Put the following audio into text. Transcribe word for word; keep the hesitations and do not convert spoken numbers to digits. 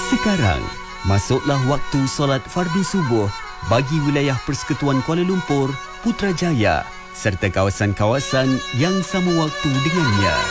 Sekarang, masuklah waktu solat fardu subuh bagi wilayah Persekutuan Kuala Lumpur, Putrajaya serta kawasan-kawasan yang sama waktu dengannya.